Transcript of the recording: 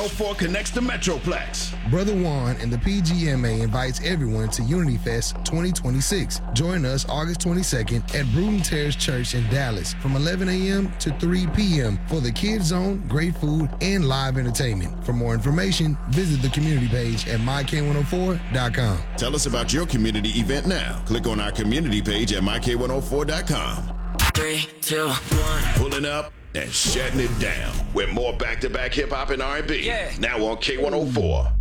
04 connects the Metroplex. Brother Juan and the PGMA invites everyone to Unity Fest 2026. Join us August 22nd at Bruton Terrace Church in Dallas from 11 a.m. to 3 p.m. for the Kids Zone, great food, and live entertainment. For more information, visit the community page at myk104.com. Tell us about your community event now. Click on our community page at myk104.com. 3, 2, 1. Pulling up and shutting it down with more back-to-back hip-hop and R&B. Yeah. Now on K104.